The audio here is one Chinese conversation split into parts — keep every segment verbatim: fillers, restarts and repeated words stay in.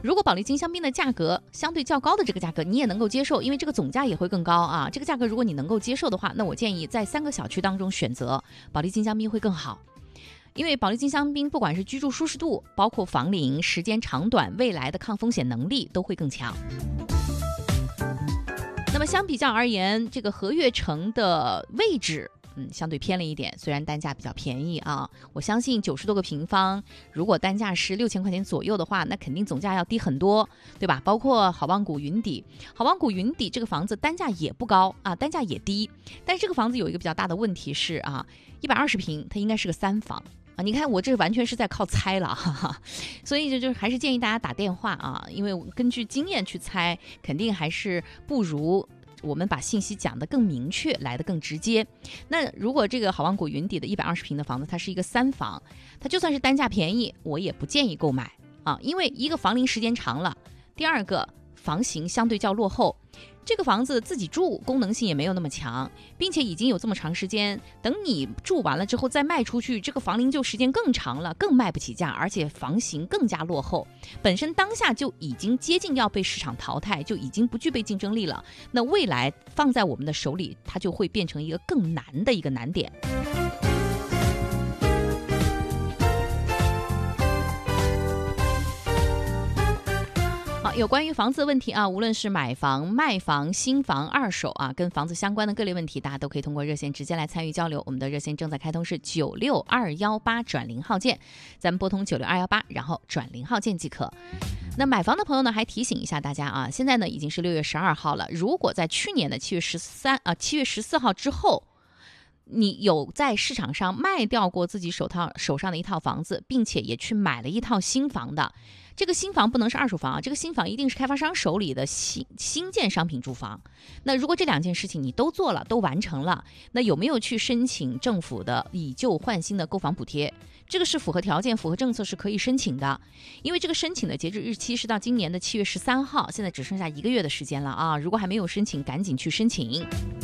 如果保利金香槟的价格相对较高的这个价格你也能够接受，因为这个总价也会更高啊。这个价格如果你能够接受的话，那我建议在三个小区当中选择保利金香槟会更好。因为保利金香槟不管是居住舒适度，包括房龄、时间长短、未来的抗风险能力都会更强。那么相比较而言，这个和悦城的位置嗯，相对偏了一点，虽然单价比较便宜啊，我相信九十多个平方，如果单价是六千块钱左右的话，那肯定总价要低很多，对吧？包括好望谷云底，好望谷云底这个房子单价也不高啊，单价也低，但是这个房子有一个比较大的问题是啊，一百二十平，它应该是个三房。啊，你看我这完全是在靠猜了，哈哈，所以就就是还是建议大家打电话啊，因为根据经验去猜，肯定还是不如我们把信息讲得更明确，来得更直接。那如果这个好望谷云底的一百二十平的房子，它是一个三房，它就算是单价便宜，我也不建议购买啊，因为一个房龄时间长了，第二个房型相对较落后。这个房子自己住功能性也没有那么强，并且已经有这么长时间，等你住完了之后再卖出去，这个房龄就时间更长了，更卖不起价，而且房型更加落后，本身当下就已经接近要被市场淘汰，就已经不具备竞争力了，那未来放在我们的手里，它就会变成一个更难的一个难点。有关于房子的问题啊，无论是买房、卖房、新房、二手啊，跟房子相关的各类问题，大家都可以通过热线直接来参与交流。我们的热线正在开通，是九六二幺八转零号键，咱们拨通九六二幺八，然后转零号键即可。那买房的朋友呢，还提醒一下大家啊，现在呢已经是六月十二号了，如果在去年的七月十三啊七月十四号之后，你有在市场上卖掉过自己手套手上的一套房子，并且也去买了一套新房的，这个新房不能是二手房啊，这个新房一定是开发商手里的新新建商品住房。那如果这两件事情你都做了，都完成了，那有没有去申请政府的以旧换新的购房补贴？这个是符合条件、符合政策是可以申请的，因为这个申请的截止日期是到今年的七月十三号，现在只剩下一个月的时间了啊！如果还没有申请，赶紧去申请。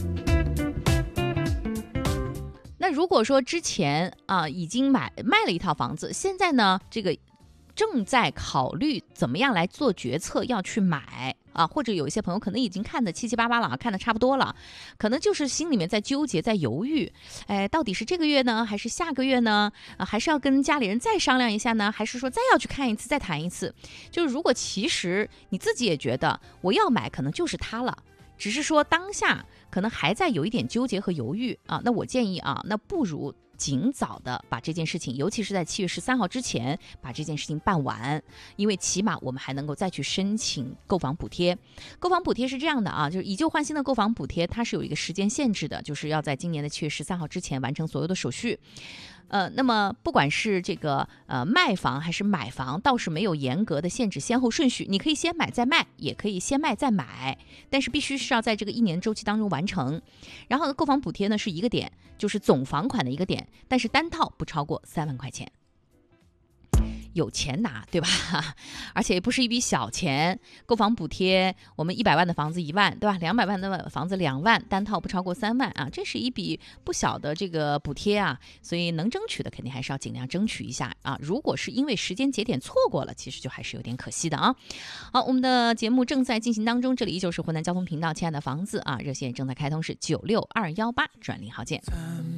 那如果说之前啊已经买卖了一套房子，现在呢这个正在考虑怎么样来做决策要去买啊，或者有一些朋友可能已经看得七七八八了，看得差不多了，可能就是心里面在纠结，在犹豫，哎，到底是这个月呢，还是下个月呢？啊，还是要跟家里人再商量一下呢，还是说再要去看一次，再谈一次？就是如果其实你自己也觉得我要买，可能就是它了。只是说当下可能还在有一点纠结和犹豫啊，那我建议啊，那不如尽早的把这件事情，尤其是在七月十三号之前把这件事情办完，因为起码我们还能够再去申请购房补贴。购房补贴是这样的啊，就是以旧换新的购房补贴，它是有一个时间限制的，就是要在今年的七月十三号之前完成所有的手续。呃，那么不管是这个呃卖房还是买房，倒是没有严格的限制先后顺序，你可以先买再卖，也可以先卖再买，但是必须是要在这个一年周期当中完成。然后呢，购房补贴呢是一个点，就是总房款的一个点，但是单套不超过三万块钱。有钱拿，对吧？而且也不是一笔小钱。购房补贴，我们一百万的房子一万，对吧？两百万的房子两万，单套不超过三万啊，这是一笔不小的这个补贴啊。所以能争取的肯定还是要尽量争取一下啊。如果是因为时间节点错过了，其实就还是有点可惜的啊。好，我们的节目正在进行当中，这里依旧是湖南交通频道，亲爱的房子啊，热线正在开通，是九六二幺八转零号键。